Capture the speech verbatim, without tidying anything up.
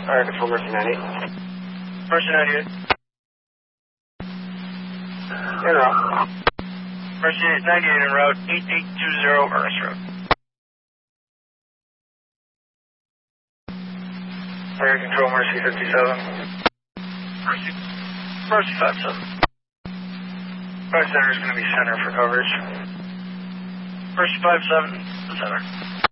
Alright, control Mercy ninety-eight. Mercy ninety-eight. En route. Mercy ninety-eight en route, eight eight two zero Ernest Road. Alright, control Mercy fifty-seven. Mercy, Mercy five seven. Five center is going to be center for coverage. Mercy five seven, center.